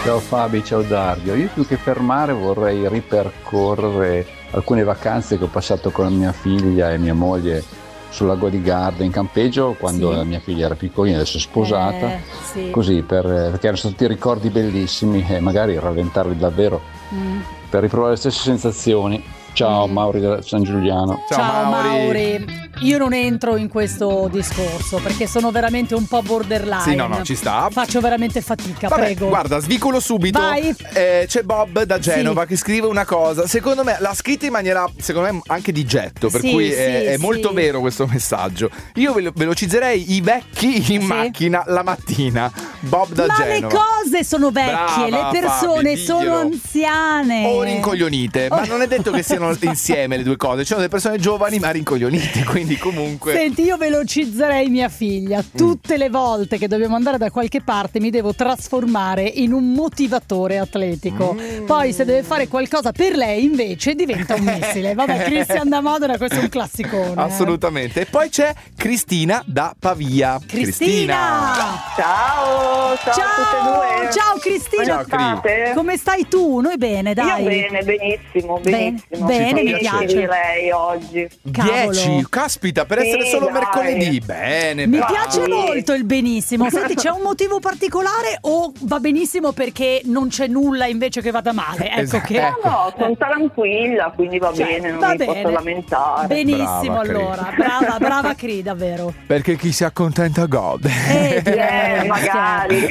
Ciao Fabi, ciao Dario. Io più che fermare vorrei ripercorrere alcune vacanze che ho passato con mia figlia e mia moglie sul lago di Garda in campeggio quando Sì. mia figlia era piccolina, adesso è sposata, Sì. così perché erano stati ricordi bellissimi e magari rallentarli davvero per riprovare le stesse sensazioni. Ciao Mauri da San Giuliano. Ciao Mauri. Io non entro in questo discorso perché sono veramente un po' borderline. Sì, no, ci sta. Faccio veramente fatica, Vabbè, prego. guarda, svicolo subito. Vai. C'è Bob da Genova Sì. che scrive una cosa. Secondo me l'ha scritta in maniera, secondo me, anche di getto. Per Sì, cui sì, è sì. molto vero questo messaggio. Io velocizzerei i vecchi in macchina la mattina. Bob da Ma Genova. le cose sono vecchie, Brava, le persone Fabi, sono diglielo. anziane. O rincoglionite, ma non è detto che siano insieme le due cose. Ci sono delle persone giovani ma rincoglionite, quindi comunque. Senti, io velocizzerei mia figlia. Tutte le volte che dobbiamo andare da qualche parte mi devo trasformare in un motivatore atletico. Poi se deve fare qualcosa per lei invece diventa un missile. Vabbè, Christian da Modena, questo è un classicone. Assolutamente. E poi c'è Cristina da Pavia. Cristina! Ciao a tutte e due. Ciao Cristina! Ciao, State? Come stai tu? Noi bene, dai. Io bene, benissimo. Bene, mi Dieci, piace. direi oggi. Cavolo. 10, caspita, per Sì, essere solo dai. mercoledì. Bene, Mi bravo. piace molto il benissimo. Senti, c'è un motivo particolare o va benissimo perché non c'è nulla invece che vada male? Ecco Esatto. che. No, sono tranquilla, quindi va bene, non va mi bene. posso lamentare. Benissimo, Brava, Cri. allora. Brava Cri, davvero. Perché chi si accontenta gode. Magari.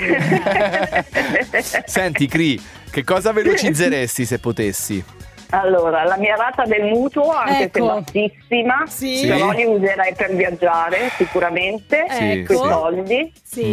Senti, Cri, che cosa velocizzeresti se potessi? Allora, la mia rata del mutuo, anche Ecco. se bassissima, Sì. però li userei per viaggiare sicuramente, Sì, quei sì. soldi. Sì.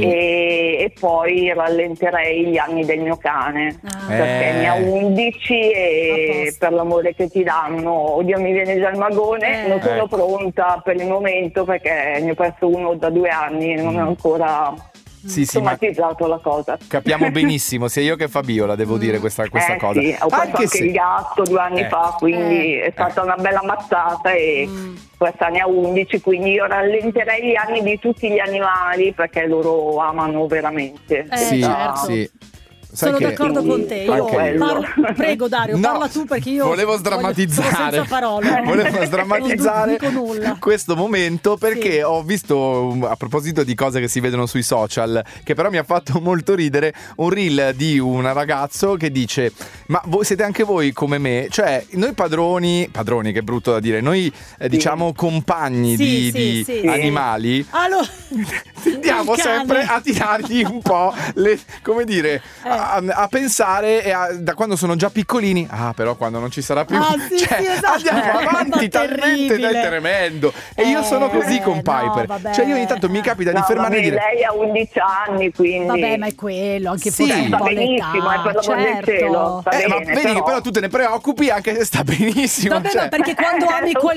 E poi rallenterei gli anni del mio cane, perché ne ha 11 A e posto. per l'amore che ti danno, oddio mi viene già il magone, non sono Ecco. pronta per il momento perché ne ho perso uno da 2 anni e non ho ancora Sì, sì, ma somatizzato la cosa. capiamo benissimo, sia io che Fabio la devo dire questa cosa. Sì, ho perso anche il gatto 2 anni fa, quindi è stata una bella mazzata e questa ne ha 11, quindi io rallenterei gli anni di tutti gli animali perché loro amano veramente. Sì, certo. sì. Sai Sono che- d'accordo con te. Io Anche io. prego Dario, No, parla tu perché io volevo sono sdrammatizzare. senza parole. Volevo sdrammatizzare Non dico nulla. questo momento perché Sì. ho visto, a proposito di cose che si vedono sui social, che però mi ha fatto molto ridere, un reel di un ragazzo che dice: ma voi siete anche voi come me? Cioè, noi padroni, che è brutto da dire, noi diciamo compagni Sì, di sì. animali, Allora, tendiamo il cane. sempre a tirargli un po' come dire, a pensare da quando sono già piccolini. Però quando non ci sarà più, sì, esatto. andiamo avanti Ma talmente terribile. è tremendo. E io sono così con no, Piper. vabbè. Cioè io ogni tanto mi capita di No, fermarmi e vabbè, dire: lei ha 11 anni, quindi vabbè, ma è quello, anche Sì. forse un sta po' benissimo, l'età, per l'amor del cielo, sta ma bene, vedi che però tu te ne preoccupi anche se sta benissimo. Vabbè, cioè. ma perché quando ami Lo so.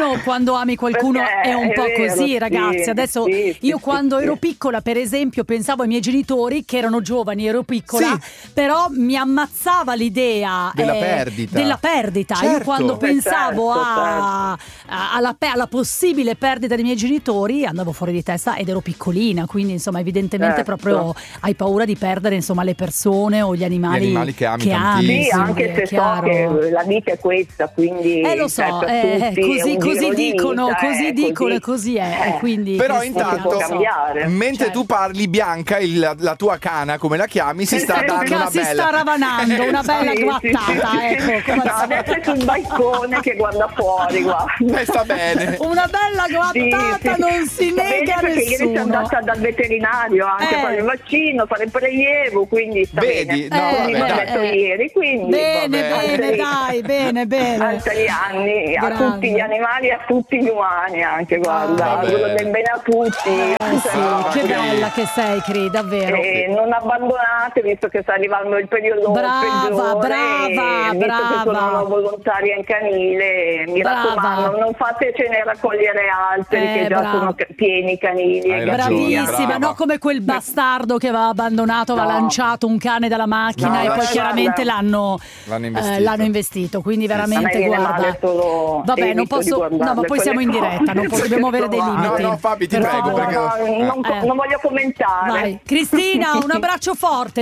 qualcuno Perché è un po' è vero, così, sì, ragazzi. Adesso sì, io sì, quando sì. ero piccola, per esempio, pensavo ai miei genitori che erano giovani, ero piccola, però mi ammazzava l'idea Della perdita. Della perdita. Io Certo. quando pensavo certo. alla possibile perdita dei miei genitori andavo fuori di testa ed ero piccolina, quindi insomma evidentemente Certo. proprio hai paura di perdere insomma le persone o gli animali, Gli animali che ami tantissimo. Sì, anche è se so chiaro. che la vita è questa, quindi Lo so, per tutti è un così giro di dicono, vita, così dicono e così è. Quindi, Però Cristina, intanto, lo so. cambiare. mentre Certo. tu parli, Bianca, la tua cana, come la chiami, si sta dando una si bella. sta ravanando una bella Sì, guattata, sì, sì. ecco, come al No, adesso è sul balcone che guarda fuori, guarda. Sta bene. una bella guattata, non si Sta bene nega perché ieri sono nessuno. andata dal veterinario anche a fare il vaccino, fare il prelievo, quindi sta Vedi? bene. No, Come vabbè, ho dai. detto ieri, quindi Bene, Vabbè. bene, dai, bene. altri anni a Grande. tutti gli animali e a tutti gli umani anche, guarda, Vabbè. auguro del bene a tutti. Sì, che Cri. bella che sei, Cri, davvero. E non abbandonate, visto che sta arrivando il periodo Brava, peggiore, brava, visto che sono brava. una volontaria in canile, mi Brava. raccomando, non fatecene raccogliere altri che già brava. sono pieni i canili. Hai e ragione, Bravissima, brava. no come quel bastardo che aveva abbandonato, aveva No. lanciato un cane dalla macchina No, e poi guarda. chiaramente l'hanno investito, quindi A me veramente viene guarda. male solo Vabbè, non evito di posso, no, guardarle ma poi quelle siamo in diretta, non cose, dobbiamo avere dei perché limiti. No, Fabi, ti Per prego, favore. perché non voglio commentare. Vai. Cristina, un abbraccio forte, davvero.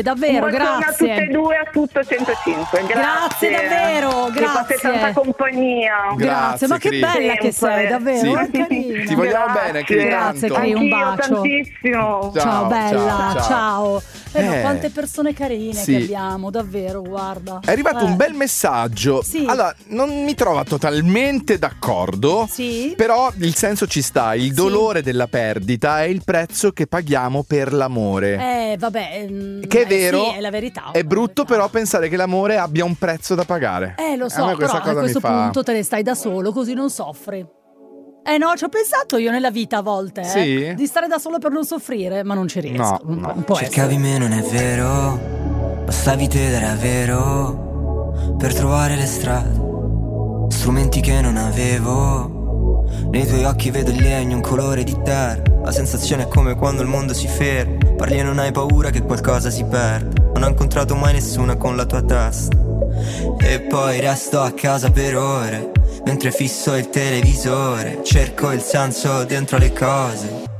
davvero, Buona a tutte e due, a tutto 105. Grazie davvero, Che fate tanta compagnia. Grazie, ma che bella che sei, davvero. Sì. Ti vogliamo bene, Cri, grazie, tanto. Cri, un bacio. Tantissimo. Ciao bella, ciao. Ma quante persone carine sì. che abbiamo, davvero, guarda. È arrivato un bel messaggio. Sì. Allora, non mi trova totalmente d'accordo, Sì. però il senso ci sta. Il dolore della perdita è il prezzo che paghiamo per l'amore. Vabbè. Che è vero, sì, è la verità. è brutto però pensare che l'amore abbia un prezzo da pagare. Lo A so, me questa però a cosa questo mi fa... punto te ne stai da solo, così non soffri. No, ci ho pensato io nella vita a volte, Sì? di stare da solo per non soffrire, ma non ci riesco. No. Non può Cercavi me, non è vero, bastavi te davvero per trovare le strade, strumenti che non avevo. Nei tuoi occhi vedo il legno, un colore di terra. La sensazione è come quando il mondo si ferma. Parli e non hai paura che qualcosa si perda. Non ho incontrato mai nessuna con la tua testa. E poi resto a casa per ore, mentre fisso il televisore. Cerco il senso dentro le cose.